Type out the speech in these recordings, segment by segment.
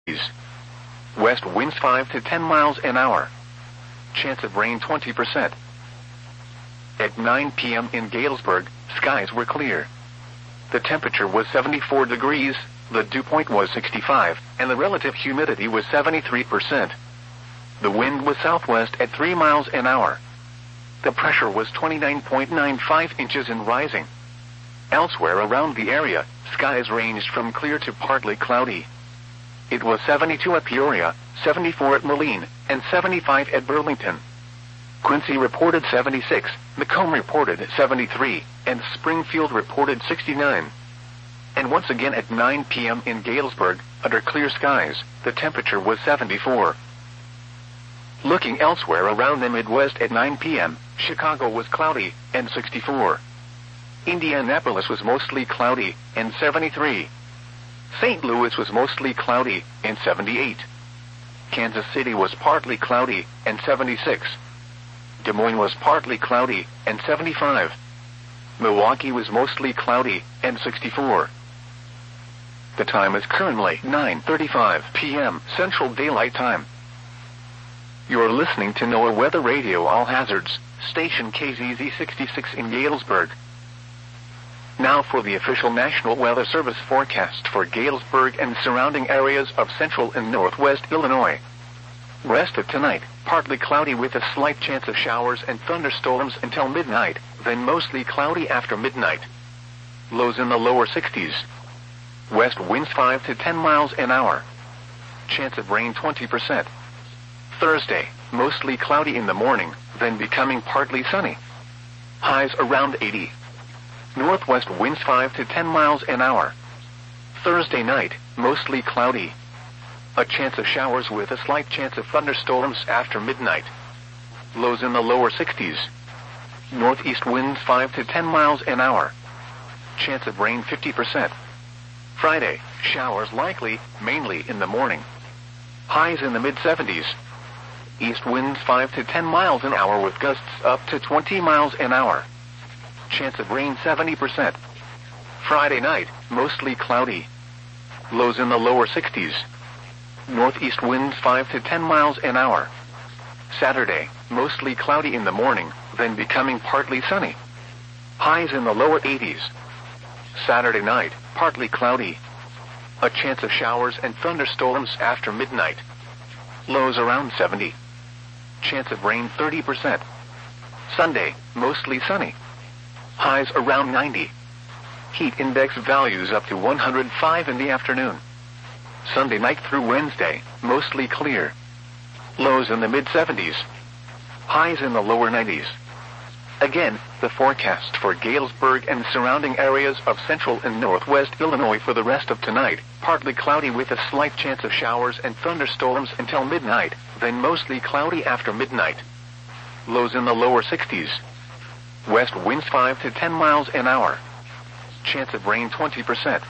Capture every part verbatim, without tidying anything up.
West winds five to ten miles an hour. Chance of rain twenty percent. At nine p m in Galesburg, skies were clear. The temperature was seventy-four degrees, the dew point was sixty-five, and the relative humidity was seventy-three percent. The wind was southwest at three miles an hour. The pressure was twenty-nine point nine five inches and rising. Elsewhere around the area, skies ranged from clear to partly cloudy. It was seventy-two at Peoria, seventy-four at Moline, and seventy-five at Burlington. Quincy reported seventy-six, Macomb reported seventy-three, and Springfield reported sixty-nine. And once again at nine p m in Galesburg, under clear skies, the temperature was seventy-four. Looking elsewhere around the Midwest at nine p m, Chicago was cloudy, and sixty-four. Indianapolis was mostly cloudy, and seventy-three. Saint Louis was mostly cloudy, and seventy-eight. Kansas City was partly cloudy, and seventy-six. Des Moines was partly cloudy, and seventy-five. Milwaukee was mostly cloudy, and sixty-four. The time is currently nine thirty-five p m Central Daylight Time. You're listening to NOAA Weather Radio All Hazards, station K Z Z sixty-six in Galesburg. Now for the official National Weather Service forecast for Galesburg and surrounding areas of central and northwest Illinois. Rest of tonight, partly cloudy with a slight chance of showers and thunderstorms until midnight, then mostly cloudy after midnight. Lows in the lower sixties. West winds five to ten miles an hour. Chance of rain twenty percent. Thursday, mostly cloudy in the morning, then becoming partly sunny. Highs around eighty. Northwest winds five to ten miles an hour. Thursday night, mostly cloudy. A chance of showers with a slight chance of thunderstorms after midnight. Lows in the lower sixties. Northeast winds five to ten miles an hour. Chance of rain fifty percent. Friday, showers likely, mainly in the morning. Highs in the mid seventies. East winds five to ten miles an hour with gusts up to twenty miles an hour. Chance of rain seventy percent. Friday night, mostly cloudy. Lows in the lower sixties. Northeast winds five to ten miles an hour. Saturday, mostly cloudy in the morning, then becoming partly sunny. Highs in the lower eighties. Saturday night, partly cloudy. A chance of showers and thunderstorms after midnight. Lows around seventy. Chance of rain thirty percent. Sunday, mostly sunny. Highs around ninety. Heat index values up to one hundred five in the afternoon. Sunday night through Wednesday, mostly clear. Lows in the mid seventies. Highs in the lower nineties. Again, the forecast for Galesburg and surrounding areas of central and northwest Illinois for the rest of tonight, partly cloudy with a slight chance of showers and thunderstorms until midnight, then mostly cloudy after midnight. Lows in the lower sixties. West winds five to ten miles an hour. Chance of rain twenty percent.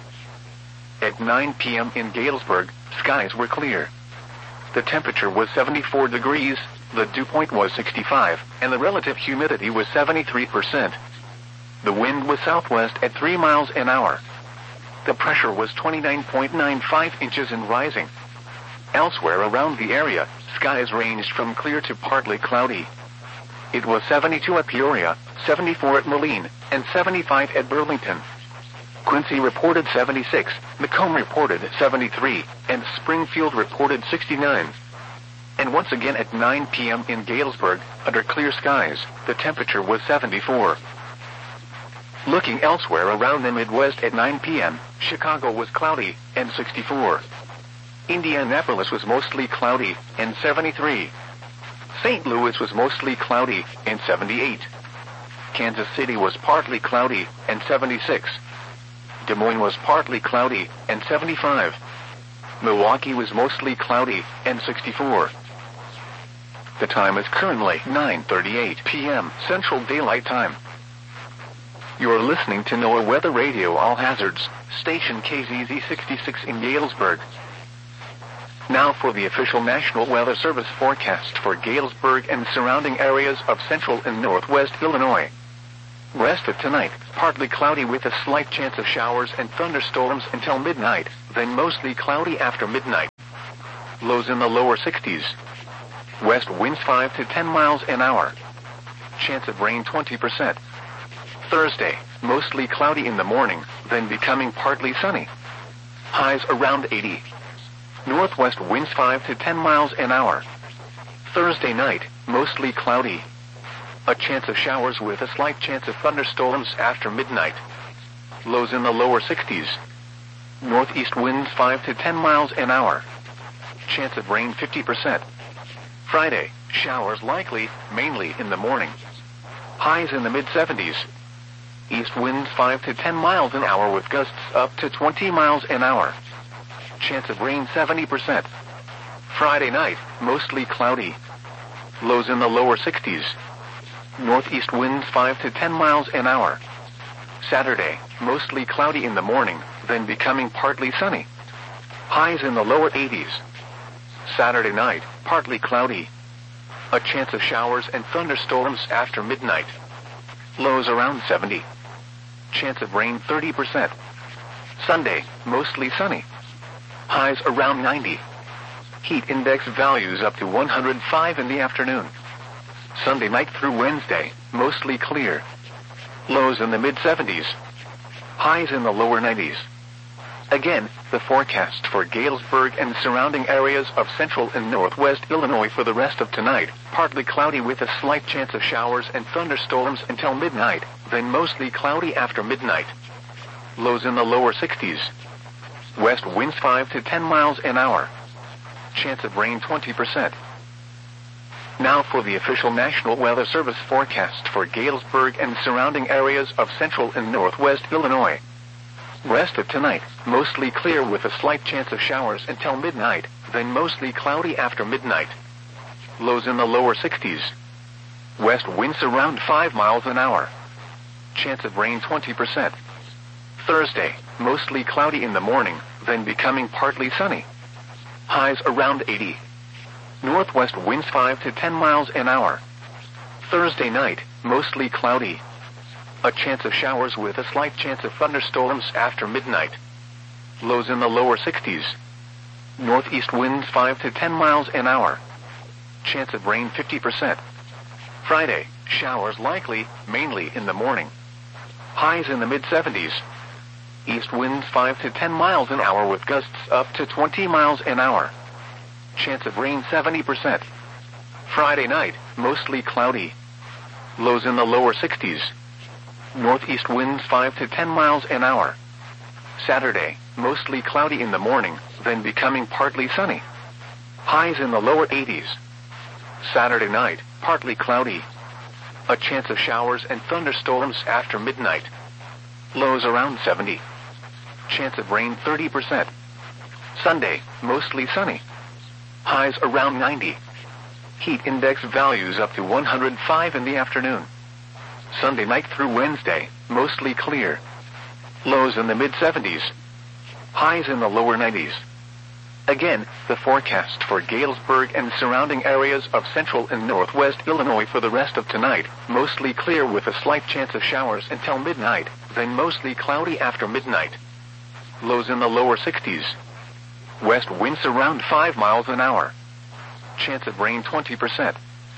At nine p m in Galesburg, skies were clear. The temperature was seventy-four degrees, the dew point was sixty-five, and the relative humidity was seventy-three percent. The wind was southwest at three miles an hour. The pressure was twenty-nine point nine five inches and rising. Elsewhere around the area, skies ranged from clear to partly cloudy. It was seventy-two at Peoria, seventy-four at Moline, and seventy-five at Burlington. Quincy reported seventy-six, Macomb reported seventy-three, and Springfield reported sixty-nine. And once again at nine p m in Galesburg, under clear skies, the temperature was seventy-four. Looking elsewhere around the Midwest at nine p m, Chicago was cloudy, and sixty-four. Indianapolis was mostly cloudy, and seventy-three. Saint Louis was mostly cloudy, and seventy-eight. Kansas City was partly cloudy, and seventy-six. Des Moines was partly cloudy, and seventy-five. Milwaukee was mostly cloudy, and sixty-four. The time is currently nine thirty-eight p m Central Daylight Time. You're listening to NOAA Weather Radio All Hazards, station K Z Z sixty-six in Galesburg. Now for the official National Weather Service forecast for Galesburg and surrounding areas of central and northwest Illinois. Rest of tonight, partly cloudy with a slight chance of showers and thunderstorms until midnight, then mostly cloudy after midnight. Lows in the lower sixties. West winds five to ten miles an hour. Chance of rain twenty percent. Thursday, mostly cloudy in the morning, then becoming partly sunny. Highs around eighty. Northwest winds five to ten miles an hour. Thursday night, mostly cloudy. A chance of showers with a slight chance of thunderstorms after midnight. Lows in the lower sixties. Northeast winds five to ten miles an hour. Chance of rain fifty percent. Friday, showers likely, mainly in the morning. Highs in the mid seventies. East winds five to ten miles an hour with gusts up to twenty miles an hour. Chance of rain seventy percent. Friday night, mostly cloudy. Lows in the lower sixties. Northeast winds five to ten miles an hour. Saturday, mostly cloudy in the morning, then becoming partly sunny. Highs in the lower eighties. Saturday night, partly cloudy. A chance of showers and thunderstorms after midnight. Lows around seventy. Chance of rain thirty percent. Sunday, mostly sunny. Highs around ninety. Heat index values up to one hundred five in the afternoon. Sunday night through Wednesday, mostly clear. Lows in the mid seventies. Highs in the lower nineties. Again, the forecast for Galesburg and surrounding areas of central and northwest Illinois for the rest of tonight. Partly cloudy with a slight chance of showers and thunderstorms until midnight, then mostly cloudy after midnight. Lows in the lower sixties. West winds five to ten miles an hour. Chance of rain twenty percent. Now for the official National Weather Service forecast for Galesburg and surrounding areas of central and northwest Illinois. Rest of tonight, mostly clear with a slight chance of showers until midnight, then mostly cloudy after midnight. Lows in the lower sixties. West winds around five miles an hour. Chance of rain twenty percent. Thursday, mostly cloudy in the morning, then becoming partly sunny. Highs around eighty. Northwest winds five to ten miles an hour. Thursday night, mostly cloudy. A chance of showers with a slight chance of thunderstorms after midnight. Lows in the lower sixties. Northeast winds five to ten miles an hour. Chance of rain fifty percent. Friday, showers likely, mainly in the morning. Highs in the mid seventies. East winds five to ten miles an hour with gusts up to twenty miles an hour. Chance of rain seventy percent. Friday night, mostly cloudy. Lows in the lower sixties. Northeast winds five to ten miles an hour. Saturday, mostly cloudy in the morning, then becoming partly sunny. Highs in the lower eighties. Saturday night, partly cloudy. A chance of showers and thunderstorms after midnight. Lows around seventy. Chance of rain thirty percent. Sunday, mostly sunny. Highs around ninety. Heat index values up to one hundred five in the afternoon. Sunday night through Wednesday, mostly clear. Lows in the mid seventies. Highs in the lower nineties. Again, the forecast for Galesburg and surrounding areas of central and northwest Illinois for the rest of tonight, mostly clear with a slight chance of showers until midnight, then mostly cloudy after midnight. Lows in the lower sixties. West winds around five miles an hour. Chance of rain twenty percent.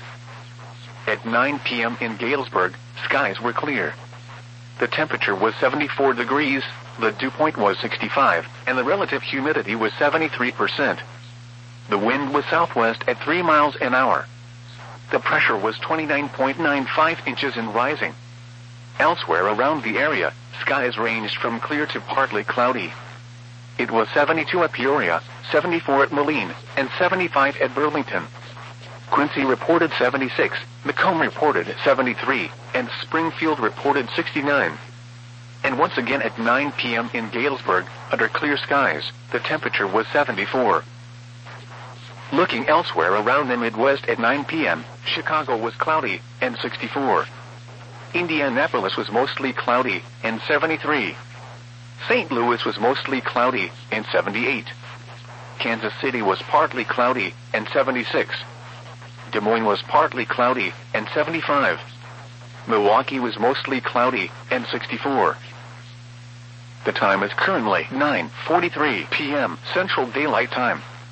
At nine p.m. in Galesburg, skies were clear. The temperature was seventy-four degrees, the dew point was sixty-five, and the relative humidity was seventy-three percent. The wind was southwest at three miles an hour. The pressure was twenty-nine point nine five inches and rising. Elsewhere around the area, skies ranged from clear to partly cloudy. It was seventy-two at Peoria, seventy-four at Moline, and seventy-five at Burlington. Quincy reported seventy-six, Macomb reported seventy-three, and Springfield reported sixty-nine. And once again at nine p.m. in Galesburg, under clear skies, the temperature was seventy-four. Looking elsewhere around the Midwest at nine p.m., Chicago was cloudy, and sixty-four. Indianapolis was mostly cloudy, and seventy-three. Saint Louis was mostly cloudy, and seventy-eight. Kansas City was partly cloudy, and seventy-six. Des Moines was partly cloudy, and seventy-five. Milwaukee was mostly cloudy, and sixty-four. The time is currently nine forty-three p.m. Central Daylight Time.